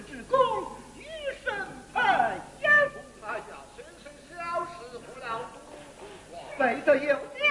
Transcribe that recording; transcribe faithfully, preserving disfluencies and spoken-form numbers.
之功，余生培养。 哎呀，先生小事不了多。 备得有